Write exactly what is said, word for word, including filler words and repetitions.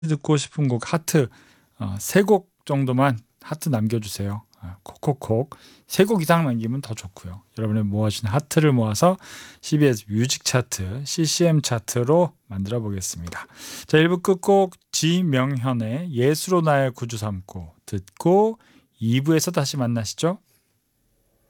듣고 싶은 곡 하트 어 세 곡 정도만 하트 남겨주세요. 어 콕콕콕 세 곡 이상 남기면 더 좋고요. 여러분의 모아주신 하트를 모아서 씨비에스 뮤직 차트, 씨씨엠 차트로 만들어 보겠습니다. 자, 일 부 끝곡 지명현의 예수로 나의 구주 삼고 듣고 이 부에서 다시 만나시죠.